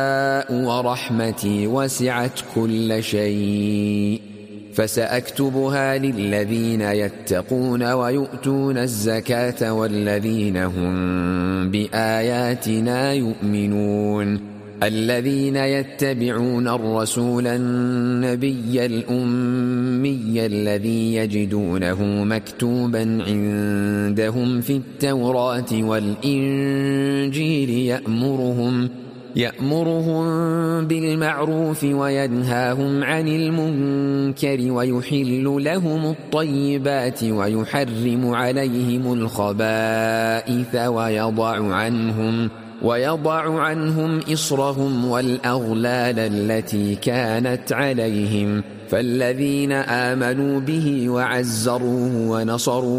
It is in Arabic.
ورحمتي وسعت كل شيء فسأكتبها للذين يتقون ويؤتون الزكاة والذين هم بآياتنا يؤمنون الذين يتبعون الرسول النبي الأمي الذي يجدونه مكتوبا عندهم في التوراة والإنجيل يأمرهم بالمعروف وينهاهم عن المنكر ويحل لهم الطيبات ويحرم عليهم الخبائث ويضع عنهم إصرهم والأغلال التي كانت عليهم فالذين آمنوا به وعزروه ونصروه